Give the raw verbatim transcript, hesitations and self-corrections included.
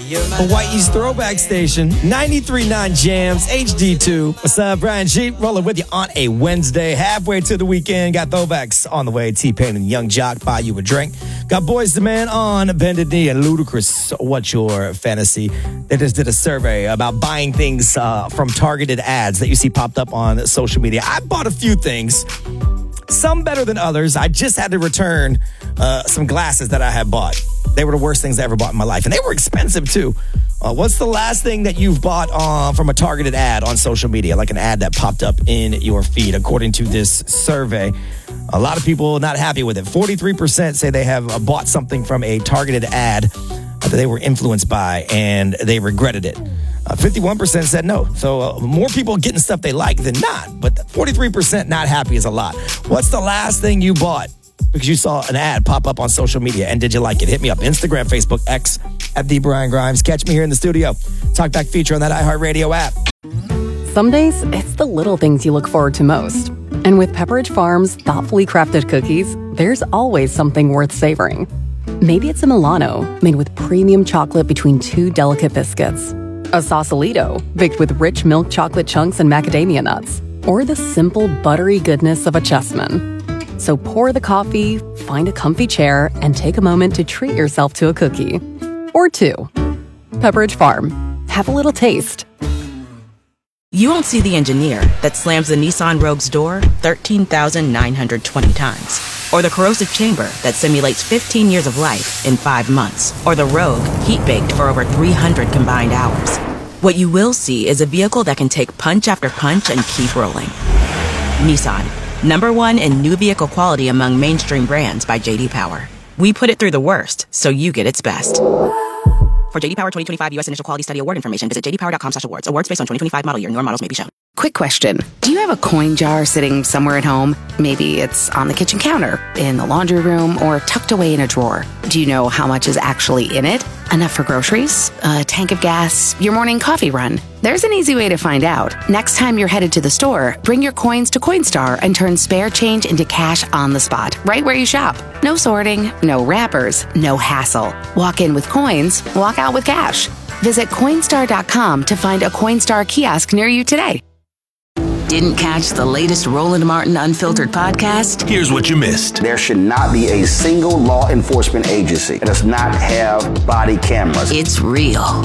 Hawaii's throwback station, ninety-three point nine Jams, H D two. What's up, Brian G? Rolling with you on a Wednesday, halfway to the weekend. Got throwbacks on the way. T-Pain and Young Jock, buy you a drink. Got Boys the Man on Bended Knee and Ludacris. What's your fantasy? They just did a survey about buying things uh, from targeted ads that you see popped up on social media. I bought a few things. Some better than others. I just had to return uh, some glasses that I had bought. They were the worst things I ever bought in my life. And they were expensive, too. Uh, what's the last thing that you've bought uh, from a targeted ad on social media? Like an ad that popped up in your feed, according to this survey. A lot of people not happy with it. forty-three percent say they have uh, bought something from a targeted ad that they were influenced by, and they regretted it. Uh, fifty-one percent said no. So uh, more people getting stuff they like than not. But forty-three percent not happy is a lot. What's the last thing you bought because you saw an ad pop up on social media, and did you like it? Hit me up. Instagram, Facebook, X, at The Brian Grimes. Catch me here in the studio. Talkback feature on that iHeartRadio app. Some days, it's the little things you look forward to most. And with Pepperidge Farm's thoughtfully crafted cookies, there's always something worth savoring. Maybe it's a Milano, made with premium chocolate between two delicate biscuits. A Sausalito, baked with rich milk chocolate chunks and macadamia nuts. Or the simple, buttery goodness of a Chessman. So pour the coffee, find a comfy chair, and take a moment to treat yourself to a cookie. Or two. Pepperidge Farm. Have a little taste. You won't see the engineer that slams the Nissan Rogue's door thirteen thousand nine hundred twenty times. Or the corrosive chamber that simulates fifteen years of life in five months. Or the Rogue heat-baked for over three hundred combined hours. What you will see is a vehicle that can take punch after punch and keep rolling. Nissan, number one in new vehicle quality among mainstream brands by J D Power. We put it through the worst, so you get its best. For J D Power twenty twenty-five U S Initial Quality Study Award information, visit j d power dot com slash awards. Awards based on twenty twenty-five model year. Newer models may be shown. Quick question. Do you have a coin jar sitting somewhere at home? Maybe it's on the kitchen counter, in the laundry room, or tucked away in a drawer. Do you know how much is actually in it? Enough for groceries? A tank of gas? Your morning coffee run? There's an easy way to find out. Next time you're headed to the store, bring your coins to Coinstar and turn spare change into cash on the spot, right where you shop. No sorting, no wrappers, no hassle. Walk in with coins, walk out with cash. Visit Coinstar dot com to find a Coinstar kiosk near you today. Didn't catch the latest Roland Martin Unfiltered podcast? Here's what you missed. There should not be a single law enforcement agency that does not have body cameras. It's real.